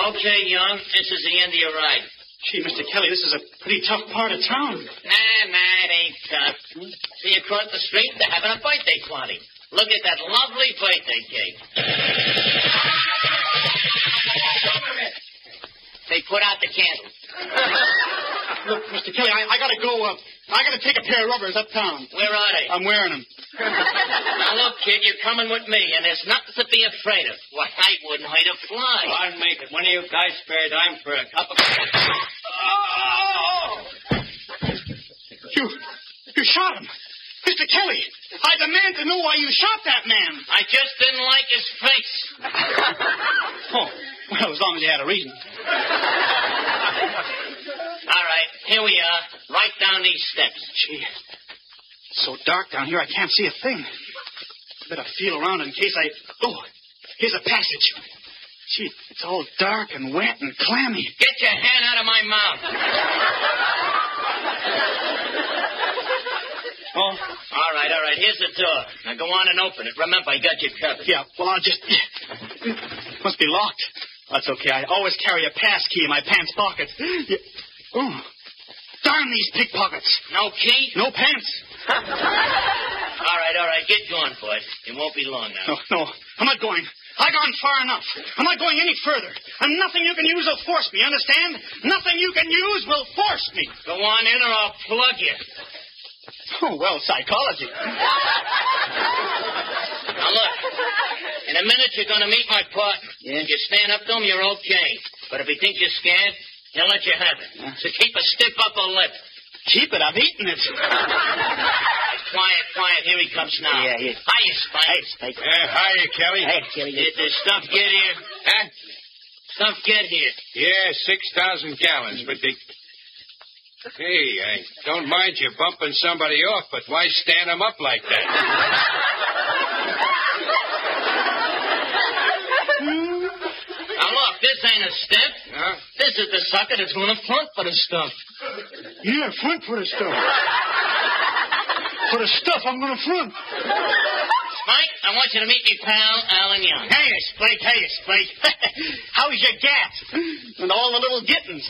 Okay, Young, this is the end of your ride. Gee, Mr. Kelly, this is a pretty tough part of town. Nah, it ain't tough. See, across the street, they're having a birthday party. Look at that lovely birthday cake. They put out the candles. Look, Mr. Kelly, I gotta go. I gotta take a pair of rubbers uptown. Where are they? I'm wearing them. Now, look, kid, you're coming with me, and there's nothing to be afraid of. Why, I wouldn't hurt a fly. Well, I'll make it. One of you guys spare a dime for a cup of... You shot him. Mr. Kelly, I demand to know why you shot that man. I just didn't like his face. Oh, well, as long as you had a reason. All right, here we are, right down these steps. Gee, it's so dark down here I can't see a thing. Better feel around in case I... Oh, here's a passage. Gee, it's all dark and wet and clammy. Get your hand out of my mouth. Oh. All right. Here's the door. Now go on and open it. Remember, I got you covered. Yeah, well, I'll just... Must be locked. That's okay. I always carry a pass key in my pants pocket. Yeah. Oh, darn these pickpockets. No key? No pants. All right. Get going, boys. It won't be long now. No. I'm not going. I've gone far enough. I'm not going any further. And nothing you can use will force me, understand? Nothing you can use will force me. Go on in or I'll plug you. Oh, well, psychology. Now, look. In a minute, you're going to meet my partner. Yeah? If you stand up to him, you're okay. But if he thinks you're scared, he'll let you have it. Yeah. So keep a stiff upper lip. Keep it. I've eaten it. Quiet. Here he comes now. Yeah. Hiya, Spike. Hiya, Kelly. Hey, Kelly. Did the stuff get here? Huh? Stuff get here. Yeah, 6,000 gallons, but they... Hey, I don't mind you bumping somebody off, but why stand them up like that? Now, look, this ain't a step. Huh? This is the sucker that's going to front for the stuff. Yeah, front for the stuff. For the stuff, I'm going to front. Spike, I want you to meet me pal, Alan Young. Hey, Spike. How's your gat? And all the little gittins.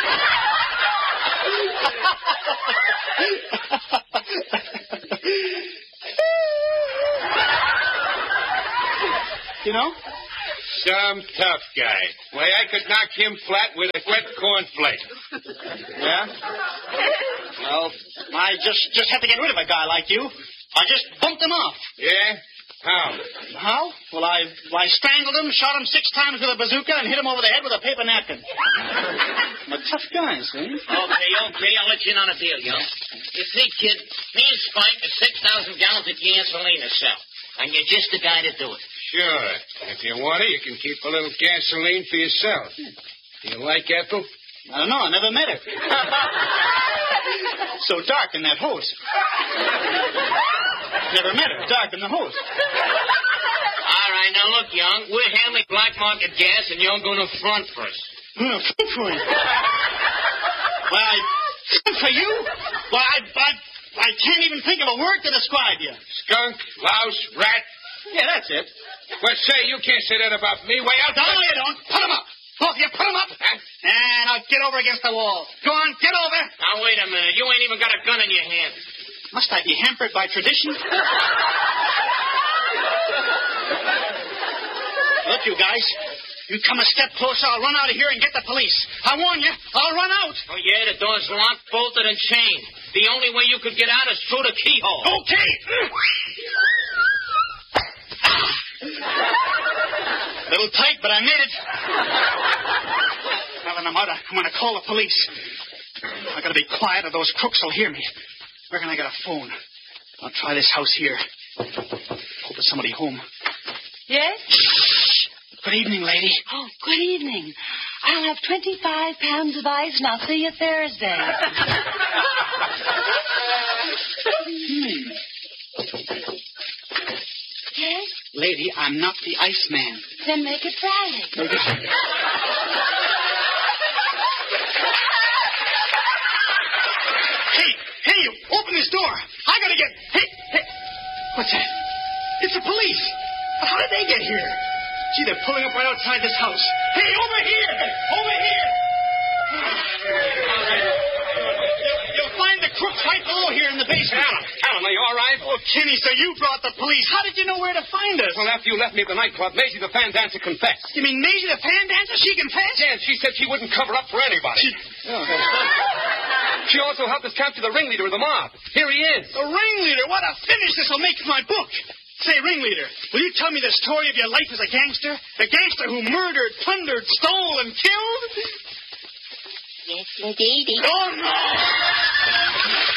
You know? Some tough guy. Why, I could knock him flat with a wet cornflake. Yeah? Well, I just have to get rid of a guy like you. I just bumped him off. Yeah? How? How? Well, I strangled him, shot him 6 times with a bazooka, and hit him over the head with a paper napkin. I'm a tough guy, see? Okay, I'll let you in on a deal, Young. You see, kid, me and Spike are 6,000 gallons of gasoline to sell. And you're just the guy to do it. Sure. If you want it, you can keep a little gasoline for yourself. Do you like Ethel? I don't know. I never met her. So dark in that hose. Never met her. Dark in the hose. All right, now look, Young. We're handling black market gas, and you're going to front for us. Front for you. Why, front for you? Why, I can't even think of a word to describe you. Skunk, louse, rat. Yeah, that's it. Well, say, you can't say that about me. Way out. No, you don't. Put him up. Both of you, put him up. And I'll get over against the wall. Go on, get over. Now, wait a minute. You ain't even got a gun in your hand. Must I be hampered by tradition? Look, you guys. You come a step closer, I'll run out of here and get the police. I warn you, I'll run out. Oh, yeah, the door's locked, bolted, and chained. The only way you could get out is through the keyhole. Okay. Little tight, but I made it. Now then, I'm gonna call the police. I gotta be quiet or those crooks will hear me. Where can I get a phone? I'll try this house here. Hope there's somebody home. Yes? Good evening, lady. Oh, good evening. I'll have 25 pounds of ice, and I'll see you Thursday. Yes? Lady, I'm not the Iceman. Then make it Friday. Hey, you open this door. I gotta get... Hey. What's that? It's the police. How did they get here? See, they're pulling up right outside this house. Hey, over here! Over here! You'll find the crooks right below here in the basement. Alan, are you all right? Oh, Kenny, so you brought the police. How did you know where to find us? Well, after you left me at the nightclub, Maisie the fan dancer confessed. You mean Maisie the fan dancer? She confessed? Yeah, and she said she wouldn't cover up for anybody. She also helped us capture the ringleader of the mob. Here he is. The ringleader? What a finish this will make for my book. Say, ringleader, will you tell me the story of your life as a gangster? The gangster who murdered, plundered, stole, and killed? Yes, indeed. Oh, no!